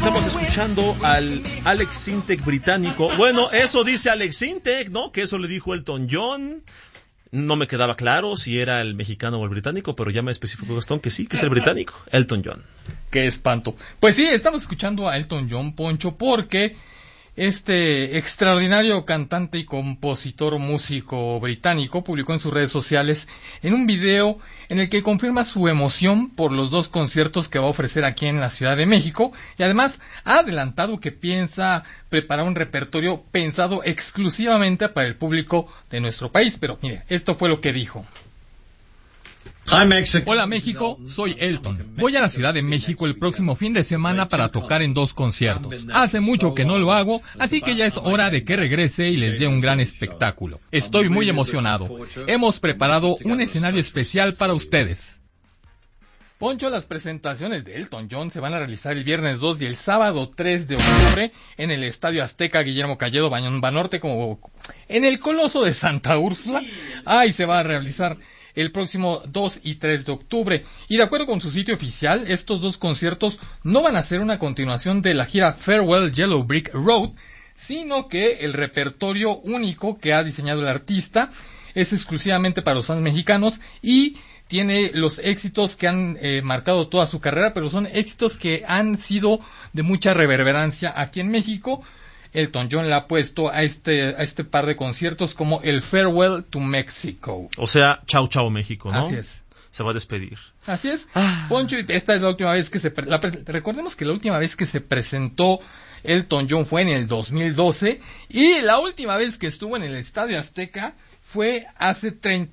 Estamos escuchando al Alex Sintek británico. Bueno, eso dice Alex Sintek, ¿no? Que eso le dijo Elton John. No me quedaba claro si era el mexicano o el británico, pero ya me especificó Gastón que sí, que es el británico, Elton John. Qué espanto. Pues sí, estamos escuchando a Elton John, Poncho, porque este extraordinario cantante y compositor músico británico publicó en sus redes sociales en un video en el que confirma su emoción por los 2 conciertos que va a ofrecer aquí en la Ciudad de México y además ha adelantado que piensa preparar un repertorio pensado exclusivamente para el público de nuestro país. Pero mire, esto fue lo que dijo. Hola México, soy Elton. Voy a la Ciudad de México el próximo fin de semana para tocar en 2 conciertos. Hace mucho que no lo hago, así que ya es hora de que regrese y les dé un gran espectáculo. Estoy muy emocionado. Hemos preparado un escenario especial para ustedes. Poncho, las presentaciones de Elton John se van a realizar el viernes 2 y el sábado 3 de octubre en el Estadio Azteca Guillermo Calledo Banorte, como en el Coloso de Santa Úrsula. Ahí se va a realizar el próximo 2 y 3 de octubre. Y de acuerdo con su sitio oficial, estos 2 conciertos no van a ser una continuación de la gira Farewell Yellow Brick Road, sino que el repertorio único que ha diseñado el artista es exclusivamente para los fans mexicanos y tiene los éxitos que han marcado toda su carrera, pero son éxitos que han sido de mucha reverberancia aquí en México. Elton John le ha puesto a este par de conciertos como el Farewell to Mexico. O sea, chau chau México, ¿no? Así es. Se va a despedir. Así es. Poncho, esta es la última vez que recordemos que la última vez que se presentó Elton John fue en el 2012 y la última vez que estuvo en el Estadio Azteca fue hace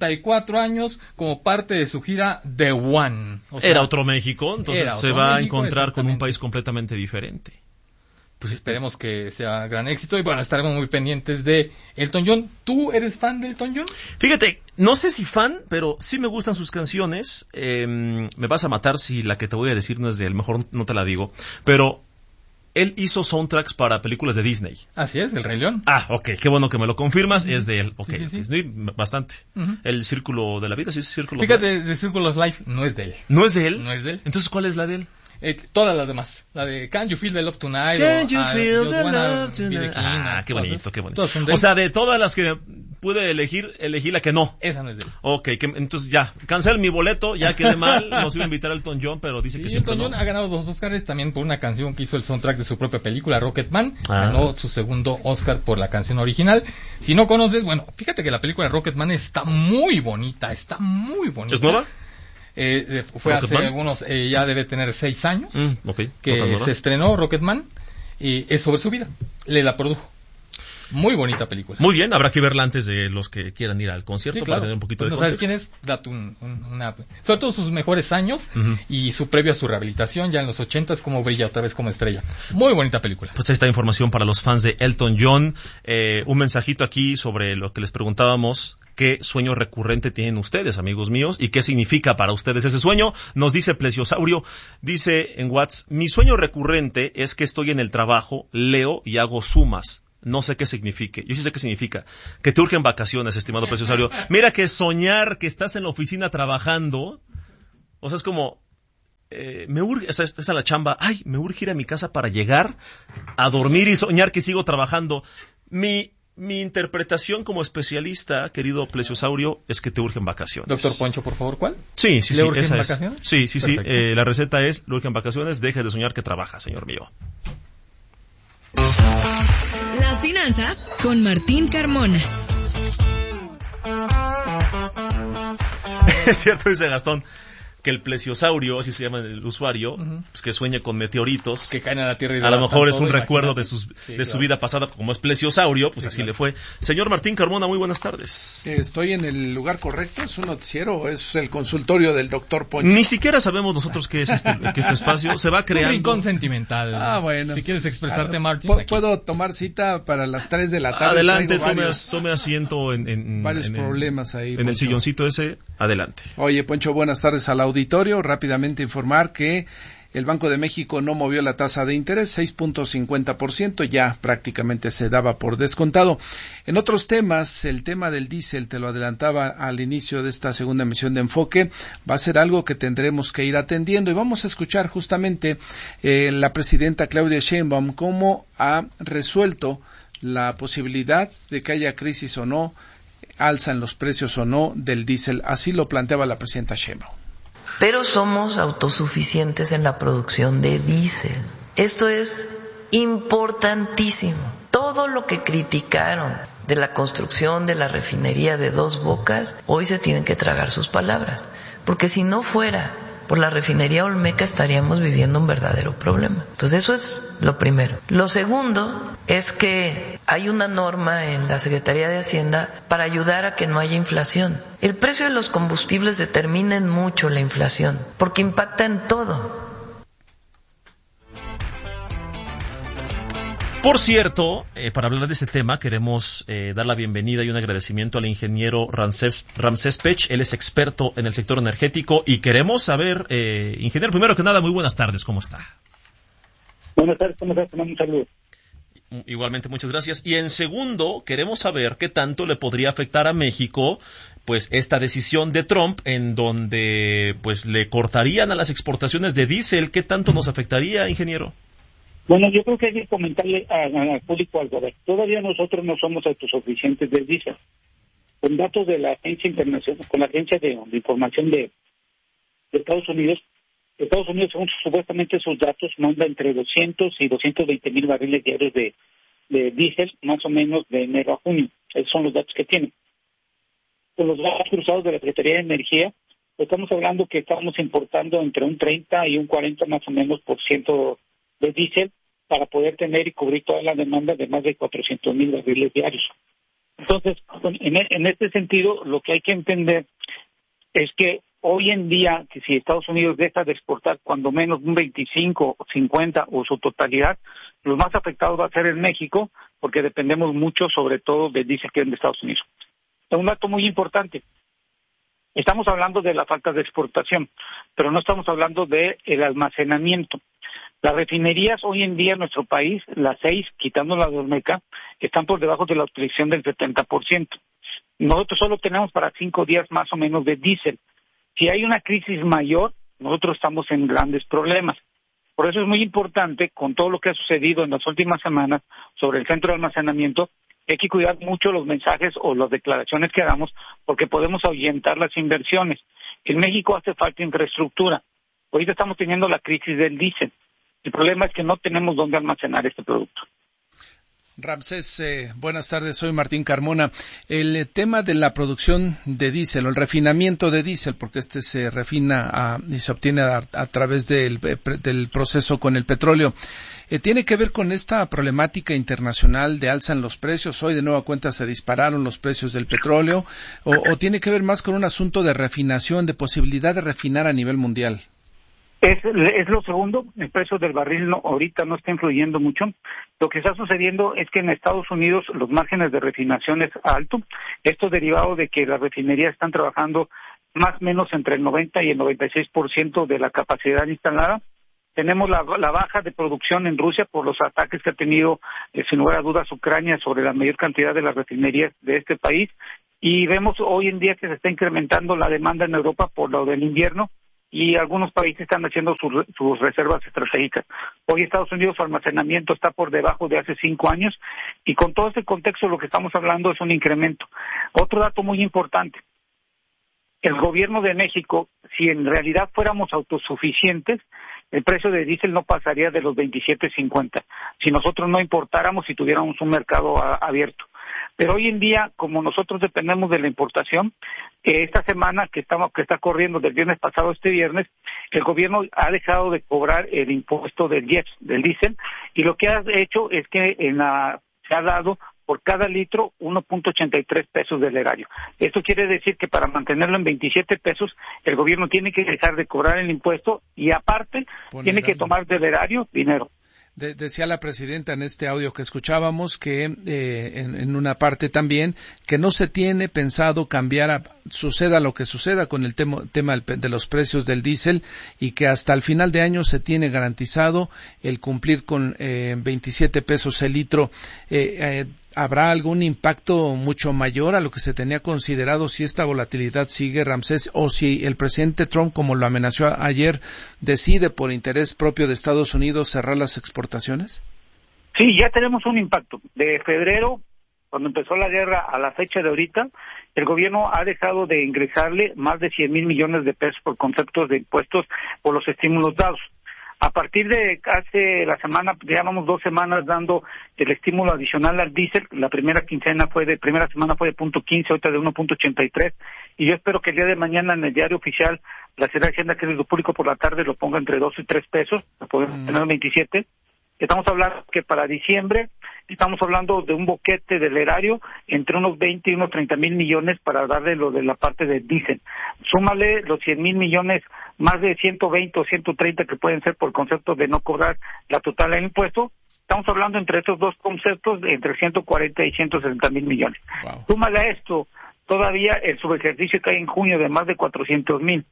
34 años como parte de su gira The One. O sea, era otro México, entonces se va a encontrar con un país completamente diferente. Pues esperemos que sea gran éxito y bueno, estaremos muy pendientes de Elton John. ¿Tú eres fan de Elton John? Fíjate, no sé si fan, pero sí me gustan sus canciones. Me vas a matar si la que te voy a decir no es de él, mejor no te la digo. Pero él hizo soundtracks para películas de Disney. Así es, El Rey León. Ah, ok, qué bueno que me lo confirmas, es de él. Ok, Sí. Disney, bastante. El Círculo de la Vida, sí es Círculo de Fíjate, The Circle of Life no es de él. ¿No es de él? No es de él. Entonces, ¿cuál es la de él? Todas las demás. La de Can You Feel the Love Tonight. Can you feel the love tonight? Qué bonito, qué bonito. O sea, de todas las que pude elegir, elegí la que no. Esa no es de él. Ok, entonces ya, cancel mi boleto, ya quedé mal, nos iba a invitar a Elton John, pero dice que siempre Elton John ha ganado 2 Oscars también por una canción que hizo el soundtrack de su propia película, Rocketman. Ganó su segundo Oscar por la canción original. Si no conoces, bueno, fíjate que la película Rocketman está muy bonita, ¿Es nueva? Fue hace algunos, ya debe tener 6 años que se estrenó Rocketman y es sobre su vida. Le la produjo. Muy bonita película. Muy bien, habrá que verla antes de los que quieran ir al concierto, sí, claro, para tener un poquito de no contexto. sabes quién es, date una... Sobre todo sus mejores años y su previo a su rehabilitación, ya en los 80s, como brilla otra vez como estrella. Muy bonita película. Pues ahí está información para los fans de Elton John. Un mensajito aquí sobre lo que les preguntábamos. ¿Qué sueño recurrente tienen ustedes, amigos míos? ¿Y qué significa para ustedes ese sueño? Nos dice Plesiosaurio, dice en WhatsApp, mi sueño recurrente es que estoy en el trabajo, leo y hago sumas. No sé qué signifique. Yo sí sé qué significa. Que te urgen vacaciones, estimado Plesiosaurio. Mira que soñar que estás en la oficina trabajando, o sea, es como... me urge, esa es la chamba. Ay, me urge ir a mi casa para llegar a dormir y soñar que sigo trabajando. Mi interpretación como especialista, querido Plesiosaurio, es que te urgen vacaciones. Doctor Poncho, por favor, ¿cuál? Sí. ¿Le urgen esa vacaciones? Sí. La receta es, le urgen vacaciones, deje de soñar que trabaja, señor mío. Las finanzas con Martín Carmona. Es cierto, dice Gastón, que el Plesiosaurio, así se llama el usuario, pues que sueña con meteoritos. Que caen a la Tierra y a lo mejor es un recuerdo de claro. su vida pasada, como es Plesiosaurio, pues así le fue. Señor Martín Carmona, muy buenas tardes. Estoy en el lugar correcto, es un noticiero, es el consultorio del doctor Poncho. Ni siquiera sabemos nosotros qué es este espacio, se va creando. Un rincón sentimental. Bueno. Si quieres expresarte, Martín. ¿Puedo tomar cita para las 3 de la tarde? Adelante, tome asiento en varios problemas ahí. En Poncho. el silloncito ese, adelante. Oye, Poncho, buenas tardes al auditorio. Rápidamente informar que El Banco de México no movió la tasa de interés, 6.50%, ya prácticamente se daba por descontado. En otros temas, el tema del diésel, te lo adelantaba al inicio de esta segunda emisión de Enfoque, va a ser algo que tendremos que ir atendiendo y vamos a escuchar justamente la presidenta Claudia Sheinbaum cómo ha resuelto la posibilidad de que haya crisis o no, alza en los precios o no del diésel. Así lo planteaba la presidenta Sheinbaum. Pero somos autosuficientes en la producción de diésel. Esto es importantísimo. Todo lo que criticaron de la construcción de la refinería de Dos Bocas, hoy se tienen que tragar sus palabras, porque si no fuera por la refinería Olmeca estaríamos viviendo un verdadero problema. Entonces eso es lo primero. Lo segundo es que hay una norma en la Secretaría de Hacienda para ayudar a que no haya inflación. El precio de los combustibles determina mucho la inflación, porque impacta en todo. Por cierto, para hablar de este tema, queremos dar la bienvenida y un agradecimiento al ingeniero Ramsés Pech. Él es experto en el sector energético y queremos saber, ingeniero, primero que nada, muy buenas tardes, ¿cómo está? Buenas tardes, ¿cómo estás? Un saludo. Igualmente, muchas gracias. Y en segundo, queremos saber qué tanto le podría afectar a México, pues, esta decisión de Trump, en donde, pues, le cortarían a las exportaciones de diésel. ¿Qué tanto nos afectaría, ingeniero? Bueno, yo creo que hay que comentarle al público algo. Todavía nosotros no somos autosuficientes del diésel. Con datos de la agencia internacional, con la agencia de información de Estados Unidos, según supuestamente sus datos, manda entre 200 y 220 mil barriles diarios de diésel, más o menos de enero a junio. Esos son los datos que tienen. Con los datos cruzados de la Secretaría de Energía, estamos hablando que estamos importando entre un 30 y un 40 más o menos por ciento de diésel para poder tener y cubrir toda la demanda de más de 400 mil barriles diarios. Entonces, en este sentido, lo que hay que entender es que hoy en día, que si Estados Unidos deja de exportar cuando menos un 25, 50 o su totalidad, los más afectados va a ser en México, porque dependemos mucho, sobre todo, del diésel que viene de Estados Unidos. Un dato muy importante. Estamos hablando de la falta de exportación, pero no estamos hablando del almacenamiento. Las refinerías hoy en día en nuestro país, las 6, quitando la de Olmeca, están por debajo de la utilización del 70%. Nosotros solo tenemos para 5 días más o menos de diésel. Si hay una crisis mayor, nosotros estamos en grandes problemas. Por eso es muy importante, con todo lo que ha sucedido en las últimas semanas sobre el centro de almacenamiento, hay que cuidar mucho los mensajes o las declaraciones que hagamos, porque podemos ahuyentar las inversiones. En México hace falta infraestructura. Ahorita estamos teniendo la crisis del diésel. El problema es que no tenemos dónde almacenar este producto. Ramsés, buenas tardes, soy Martín Carmona. El tema de la producción de diésel, o el refinamiento de diésel, porque este se refina y se obtiene a través del proceso con el petróleo, ¿tiene que ver con esta problemática internacional de alza en los precios? Hoy de nueva cuenta se dispararon los precios del petróleo, o tiene que ver más con un asunto de refinación, de posibilidad de refinar a nivel mundial. Es lo segundo, el precio del barril ahorita no está influyendo mucho. Lo que está sucediendo es que en Estados Unidos los márgenes de refinación es alto. Esto derivado de que las refinerías están trabajando más o menos entre el 90 y el 96% de la capacidad instalada. Tenemos la baja de producción en Rusia por los ataques que ha tenido, sin lugar a dudas, Ucrania sobre la mayor cantidad de las refinerías de este país. Y vemos hoy en día que se está incrementando la demanda en Europa por lo del invierno. Y algunos países están haciendo sus reservas estratégicas. Hoy Estados Unidos su almacenamiento está por debajo de hace 5 años y con todo este contexto lo que estamos hablando es un incremento. Otro dato muy importante, el gobierno de México, si en realidad fuéramos autosuficientes, el precio de diésel no pasaría de los 27.50 si nosotros no importáramos y tuviéramos un mercado abierto. Pero hoy en día, como nosotros dependemos de la importación, esta semana que está corriendo del viernes pasado a este viernes, el gobierno ha dejado de cobrar el impuesto del diésel, y lo que ha hecho es que se ha dado por cada litro 1.83 pesos del erario. Esto quiere decir que para mantenerlo en 27 pesos, el gobierno tiene que dejar de cobrar el impuesto y aparte tiene que tomar del erario dinero. Decía la presidenta en este audio que escuchábamos que en una parte también que no se tiene pensado cambiar, suceda lo que suceda con el tema de los precios del diésel, y que hasta el final de año se tiene garantizado el cumplir con 27 pesos el litro. ¿Habrá algún impacto mucho mayor a lo que se tenía considerado si esta volatilidad sigue, Ramsés, o si el presidente Trump, como lo amenazó ayer, decide por interés propio de Estados Unidos cerrar las exportaciones? Sí, ya tenemos un impacto. De febrero, cuando empezó la guerra, a la fecha de ahorita, el gobierno ha dejado de ingresarle más de 100,000 millones de pesos por conceptos de impuestos por los estímulos dados. A partir de hace la semana, llevamos 2 semanas dando el estímulo adicional al diésel. La primera semana fue de 0.15, ahorita de 1.83, y yo espero que el día de mañana en el diario oficial la Secretaría de Hacienda, que es lo público por la tarde, lo ponga entre 2 y 3 pesos, para poder tener 27. Estamos hablando que para diciembre estamos hablando de un boquete del erario entre unos 20 y unos 30,000 millones para darle lo de la parte del diésel. Súmale los 100,000 millones, más de 120 o 130 que pueden ser por concepto de no cobrar la total del impuesto. Estamos hablando entre estos dos conceptos de entre 140 y 160,000 millones. Wow. Súmale a esto todavía el subejercicio que hay en junio de más de 400,000.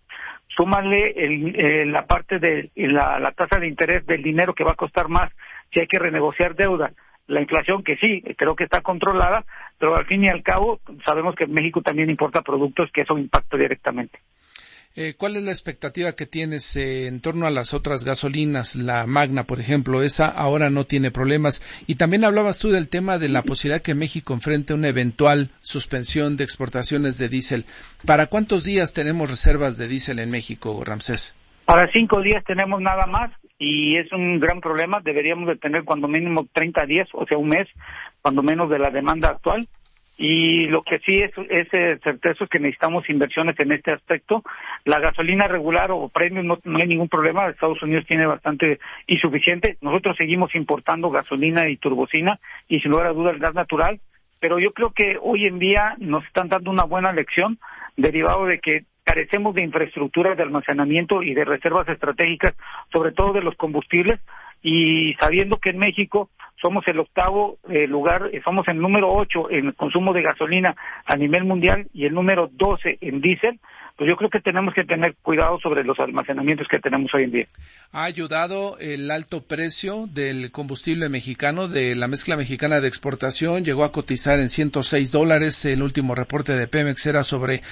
Súmale la parte de la tasa de interés del dinero que va a costar más si hay que renegociar deuda. La inflación, que sí, creo que está controlada, pero al fin y al cabo sabemos que México también importa productos que eso impacta directamente. ¿Cuál es la expectativa que tienes en torno a las otras gasolinas? La Magna, por ejemplo, esa ahora no tiene problemas. Y también hablabas tú del tema de la posibilidad que México enfrente una eventual suspensión de exportaciones de diésel. ¿Para cuántos días tenemos reservas de diésel en México, Ramsés? Para 5 días tenemos nada más, y es un gran problema. Deberíamos de tener cuando mínimo 30 días, o sea, un mes, cuando menos, de la demanda actual. Y lo que sí es certeza es que necesitamos inversiones en este aspecto. La gasolina regular o premium no hay ningún problema. Estados Unidos tiene bastante y suficiente. Nosotros seguimos importando gasolina y turbocina y sin lugar a dudas el gas natural. Pero yo creo que hoy en día nos están dando una buena lección derivado de que carecemos de infraestructuras de almacenamiento y de reservas estratégicas, sobre todo de los combustibles, y sabiendo que en México somos el 8º lugar, somos el número 8 en el consumo de gasolina a nivel mundial y el número 12 en diésel, pues yo creo que tenemos que tener cuidado sobre los almacenamientos que tenemos hoy en día. ¿Ha ayudado el alto precio del combustible mexicano, de la mezcla mexicana de exportación? Llegó a cotizar en $106, el último reporte de Pemex era sobre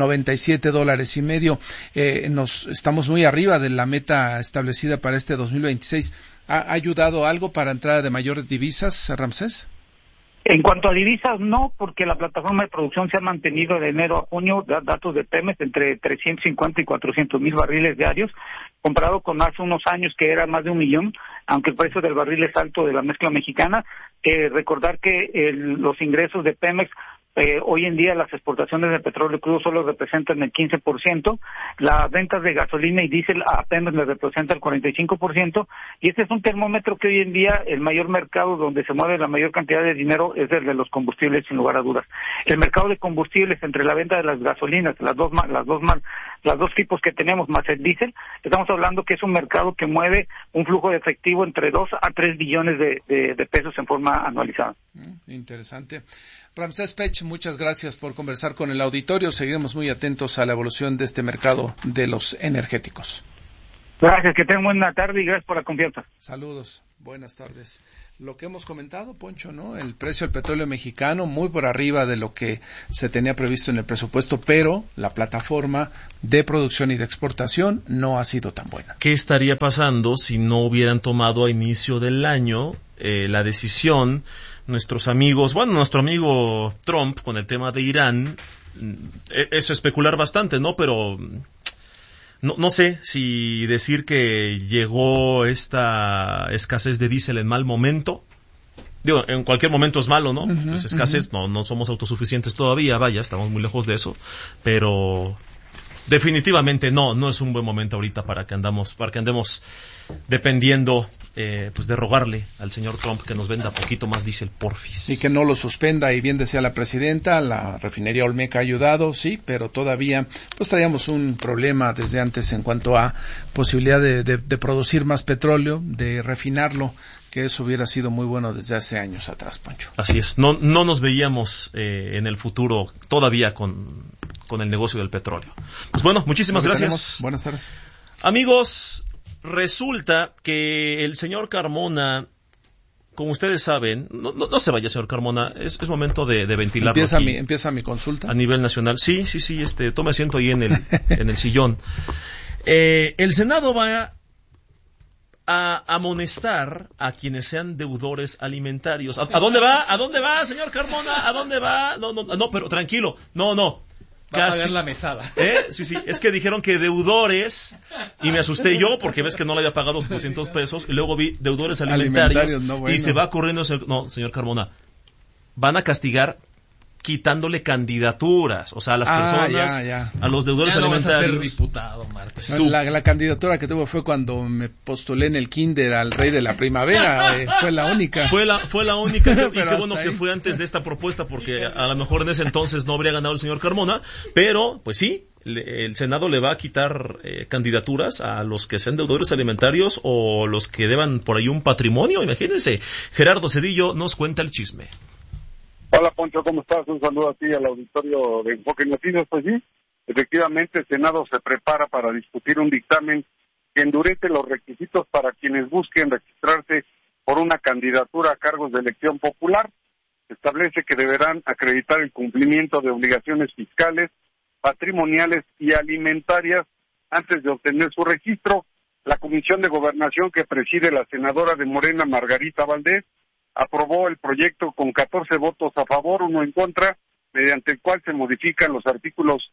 $97.50. Estamos muy arriba de la meta establecida para este 2026. ¿Ha ayudado algo para entrada de mayores divisas, Ramsés? En cuanto a divisas, no, porque la plataforma de producción se ha mantenido de enero a junio, datos de Pemex, entre 350 y 400,000 barriles diarios, comparado con hace unos años que era más de 1 millón, aunque el precio del barril es alto de la mezcla mexicana. Recordar que los ingresos de Pemex, hoy en día las exportaciones de petróleo crudo solo representan el 15%, las ventas de gasolina y diésel a Pemex le representan el 45%, y este es un termómetro que hoy en día el mayor mercado donde se mueve la mayor cantidad de dinero es el de los combustibles, sin lugar a dudas. El mercado de combustibles, entre la venta de las gasolinas, las dos tipos que tenemos, más el diésel, estamos hablando que es un mercado que mueve un flujo de efectivo entre 2 a 3 billones de pesos en forma anualizada. Interesante. Ramsés Pech, muchas gracias por conversar con el auditorio. Seguiremos muy atentos a la evolución de este mercado de los energéticos. Gracias, que tengan buena tarde y gracias por la confianza. Saludos, buenas tardes. Lo que hemos comentado, Poncho, ¿no? El precio del petróleo mexicano muy por arriba de lo que se tenía previsto en el presupuesto, pero la plataforma de producción y de exportación no ha sido tan buena. ¿Qué estaría pasando si no hubieran tomado a inicio del año la decisión nuestro amigo Trump con el tema de Irán? Eso especular bastante, ¿no? Pero no sé si decir que llegó esta escasez de diésel en mal momento. Digo, en cualquier momento es malo, ¿no? Pues escasez, no somos autosuficientes todavía, vaya, estamos muy lejos de eso, pero definitivamente no es un buen momento ahorita para que andemos dependiendo pues de rogarle al señor Trump que nos venda poquito más diésel, porfis. Y que no lo suspenda, y bien decía la presidenta, la refinería Olmeca ha ayudado, sí, pero todavía pues traíamos un problema desde antes en cuanto a posibilidad de producir más petróleo, de refinarlo, que eso hubiera sido muy bueno desde hace años atrás, Poncho. Así es, no nos veíamos en el futuro todavía con el negocio del petróleo. Pues bueno, muchísimas gracias. Buenas tardes. Amigos, resulta que el señor Carmona, como ustedes saben, no se vaya, señor Carmona, es momento de ventilarlo. Empieza mi consulta. A nivel nacional. Sí, tome asiento ahí en el sillón. El Senado va a amonestar a quienes sean deudores alimentarios. ¿A dónde va? ¿A dónde va, señor Carmona? ¿A dónde va? No, pero tranquilo. No. Va a pagar la mesada. Sí, es que dijeron que deudores, y me asusté yo porque ves que no le había pagado los 200 pesos, y luego vi deudores alimentarios no, bueno. Y se va corriendo. No, señor Carmona, van a castigar quitándole candidaturas, o sea, a las personas, a los deudores ya no alimentarios. Vas a ser diputado, Marta. La candidatura que tuvo fue cuando me postulé en el kinder al rey de la primavera, fue la única. Fue la única, y qué bueno ahí que fue antes de esta propuesta, porque a lo mejor en ese entonces no habría ganado el señor Carmona, pero pues sí, el Senado le va a quitar candidaturas a los que sean deudores alimentarios o los que deban por ahí un patrimonio, imagínense. Gerardo Cedillo nos cuenta el chisme. Hola, Poncho, ¿cómo estás? Un saludo a ti, al auditorio de Enfoque Noticias. Pues sí, efectivamente el Senado se prepara para discutir un dictamen que endurece los requisitos para quienes busquen registrarse por una candidatura a cargos de elección popular. Establece que deberán acreditar el cumplimiento de obligaciones fiscales, patrimoniales y alimentarias antes de obtener su registro. La Comisión de Gobernación que preside la senadora de Morena, Margarita Valdés, aprobó el proyecto con 14 votos a favor, 1 en contra, mediante el cual se modifican los artículos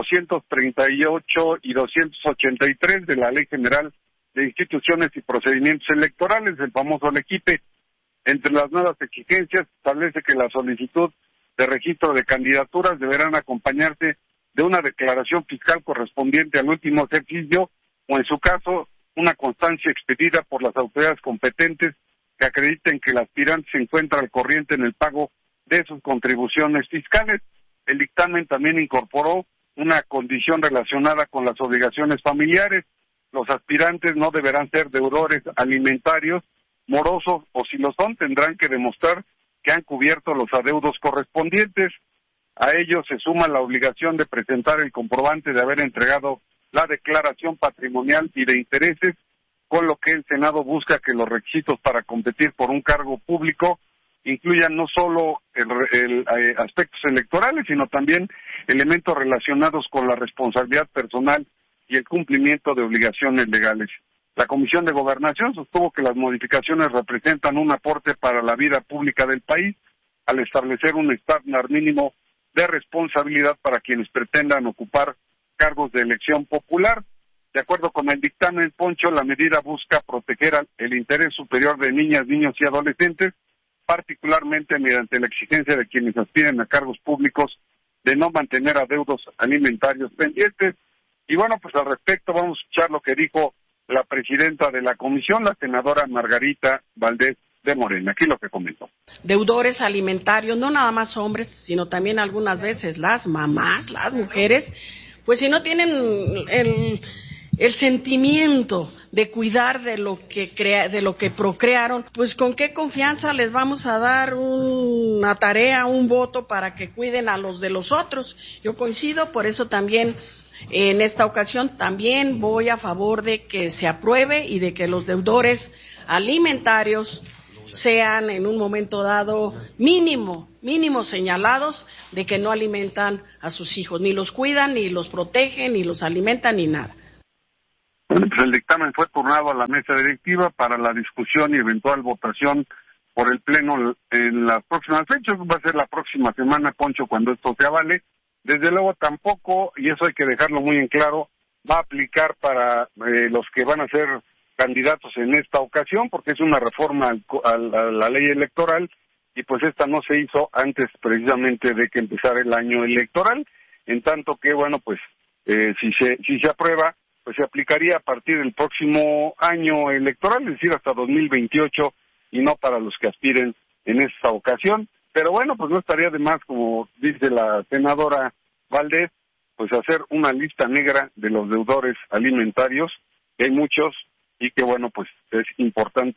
238 y 283 de la Ley General de Instituciones y Procedimientos Electorales, el famoso LEQIPE. Entre las nuevas exigencias establece que la solicitud de registro de candidaturas deberán acompañarse de una declaración fiscal correspondiente al último ejercicio o, en su caso, una constancia expedida por las autoridades competentes que acrediten que el aspirante se encuentra al corriente en el pago de sus contribuciones fiscales. El dictamen también incorporó una condición relacionada con las obligaciones familiares. Los aspirantes no deberán ser deudores alimentarios, morosos, o si lo son, tendrán que demostrar que han cubierto los adeudos correspondientes. A ello se suma la obligación de presentar el comprobante de haber entregado la declaración patrimonial y de intereses, con lo que el Senado busca que los requisitos para competir por un cargo público incluyan no solo aspectos electorales, sino también elementos relacionados con la responsabilidad personal y el cumplimiento de obligaciones legales. La Comisión de Gobernación sostuvo que las modificaciones representan un aporte para la vida pública del país al establecer un estándar mínimo de responsabilidad para quienes pretendan ocupar cargos de elección popular. De acuerdo con el dictamen, Poncho, la medida busca proteger el interés superior de niñas, niños y adolescentes, particularmente mediante la exigencia de quienes aspiren a cargos públicos de no mantener adeudos alimentarios pendientes. Y bueno, pues al respecto vamos a escuchar lo que dijo la presidenta de la comisión, la senadora Margarita Valdés de Morena. Aquí lo que comentó. Deudores alimentarios, no nada más hombres, sino también algunas veces las mamás, las mujeres, pues si no tienen el sentimiento de cuidar de lo que procrearon, pues con qué confianza les vamos a dar una tarea, un voto para que cuiden a los de los otros. Yo coincido, por eso también en esta ocasión también voy a favor de que se apruebe y de que los deudores alimentarios sean en un momento dado mínimo señalados de que no alimentan a sus hijos, ni los cuidan, ni los protegen, ni los alimentan, ni nada. Bueno, pues el dictamen fue turnado a la mesa directiva para la discusión y eventual votación por el Pleno en las próximas fechas. Va a ser la próxima semana, Poncho, cuando esto se avale. Desde luego tampoco, y eso hay que dejarlo muy en claro, va a aplicar para los que van a ser candidatos en esta ocasión, porque es una reforma a la ley electoral, y pues esta no se hizo antes precisamente de que empezara el año electoral, en tanto que, bueno, pues si se aprueba, pues se aplicaría a partir del próximo año electoral, es decir, hasta 2028, y no para los que aspiren en esta ocasión. Pero bueno, pues no estaría de más, como dice la senadora Valdés, pues hacer una lista negra de los deudores alimentarios, que hay muchos, y que bueno, pues es importante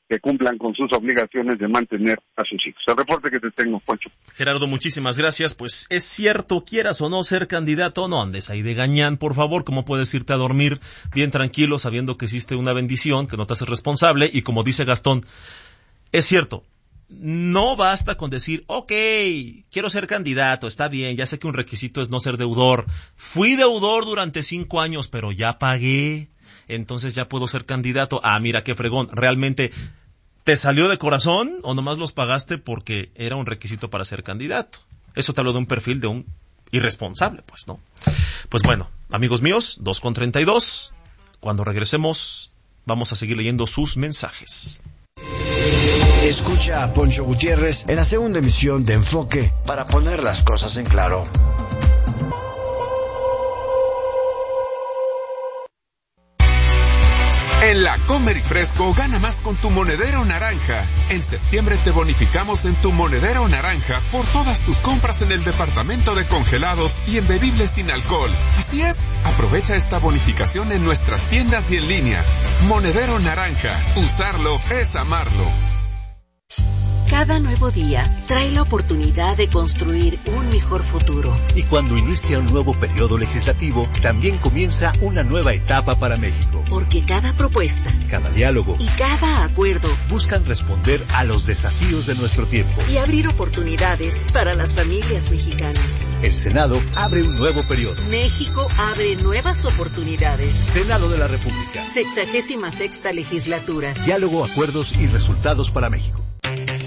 que cumplan con sus obligaciones de mantener a sus hijos. El reporte que te tengo, Poncho. Gerardo, muchísimas gracias. Pues es cierto, quieras o no ser candidato, no andes ahí de gañán, por favor. ¿Cómo puedes irte a dormir bien tranquilo sabiendo que hiciste una bendición, que no te haces responsable? Y como dice Gastón, es cierto, no basta con decir, ok, quiero ser candidato, está bien, ya sé que un requisito es no ser deudor. Fui deudor durante 5 años, pero ya pagué, entonces ya puedo ser candidato. Ah, mira qué fregón, realmente... ¿Te salió de corazón o nomás los pagaste porque era un requisito para ser candidato? Eso te hablo de un perfil de un irresponsable, pues, ¿no? Pues bueno, amigos míos, 2:32. Cuando regresemos, vamos a seguir leyendo sus mensajes. Escucha a Poncho Gutiérrez en la segunda emisión de Enfoque para poner las cosas en claro. En la Comer y Fresco gana más con tu monedero naranja. En septiembre te bonificamos en tu monedero naranja por todas tus compras en el departamento de congelados y en bebibles sin alcohol. Así es, aprovecha esta bonificación en nuestras tiendas y en línea. Monedero naranja, usarlo es amarlo. Cada nuevo día trae la oportunidad de construir un mejor futuro. Y cuando inicia un nuevo periodo legislativo, también comienza una nueva etapa para México. Porque cada propuesta, cada diálogo y cada acuerdo buscan responder a los desafíos de nuestro tiempo y abrir oportunidades para las familias mexicanas. El Senado abre un nuevo periodo. México abre nuevas oportunidades. Senado de la República. 66ª legislatura. Diálogo, acuerdos y resultados para México.